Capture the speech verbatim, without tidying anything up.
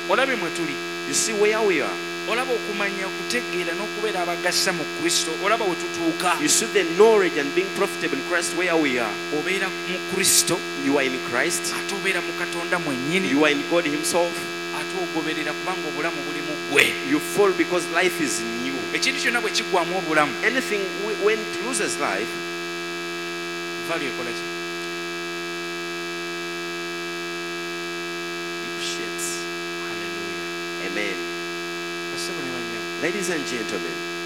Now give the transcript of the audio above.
olabe mwe tuli. You see where we are. Olaba okumanya okutegeera n'okubeera abagasa mu Kristo. Olaba we tutuuka. You see the knowledge and being profitable in Christ where we are. Obeera mu Kristo. You are in Christ. Ate obeera mu Katonda mwennyini. You are in God himself. Ate ogoberera kubanga obulamu buli mu ggwe. You fall because life is in you. Ekintu kyonna bwe kiggwamu obulamu. Anything when it loses life, value ekola ki? depreciates. Hallelujah. Amen. Basebo ne banyabo. Ladies and gentlemen,